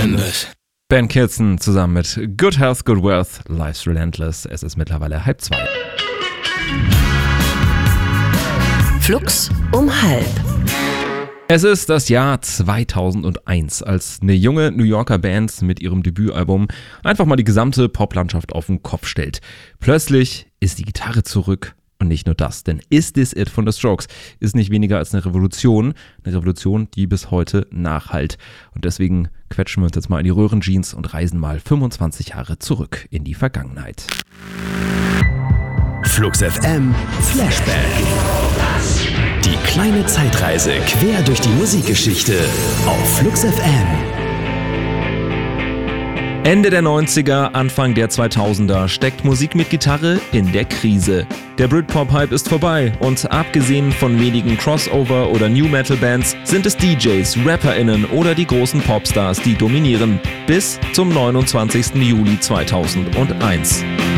Relentless. Ben Kirsten zusammen mit Good Health, Good Wealth, Life's Relentless. Es ist mittlerweile 1:30. Flux um 12:30. Es ist das Jahr 2001, als eine junge New Yorker Band mit ihrem Debütalbum einfach mal die gesamte Poplandschaft auf den Kopf stellt. Plötzlich ist die Gitarre zurück und nicht nur das, denn Is This It von The Strokes ist nicht weniger als eine Revolution, die bis heute nachhallt. Und deswegen quetschen wir uns jetzt mal in die Röhrenjeans und reisen mal 25 Jahre zurück in die Vergangenheit. Flux FM Flashback. Die kleine Zeitreise quer durch die Musikgeschichte auf Flux FM. Ende der 90er, Anfang der 2000er steckt Musik mit Gitarre in der Krise. Der Britpop-Hype ist vorbei und abgesehen von wenigen Crossover- oder New-Metal-Bands sind es DJs, RapperInnen oder die großen Popstars, die dominieren. Bis zum 29. Juli 2001.